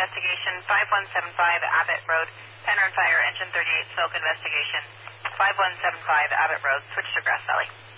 investigation. 5175 Abbott Road. Penryn Fire, engine 38, smoke investigation. 5175 Abbott Road. Switch to Grass Valley.